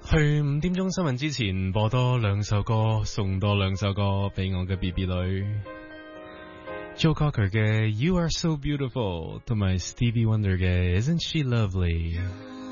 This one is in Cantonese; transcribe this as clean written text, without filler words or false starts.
去5點鐘新聞之前播多2首歌，送多2首歌俾我嘅 BB 女 Joe Cocker 嘅 You Are So Beautiful 同埋 Stevie Wonder 嘅 Isn't She Lovely。